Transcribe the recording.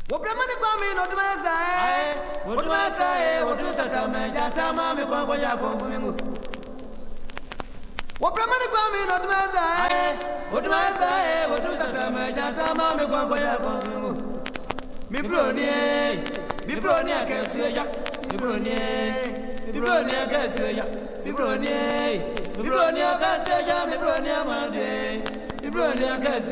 What Brahmani coming, not Masai? What do I say? What do Satama, Jatama, Miko, Yakom? What Brahmani coming, not Masai? What do I say? What do Satama, Jatama, Miko, Yakom? Bibronia, can see ya. Bibronia, can see ya. Bibronia, can see ya. Bibronia, can see ya.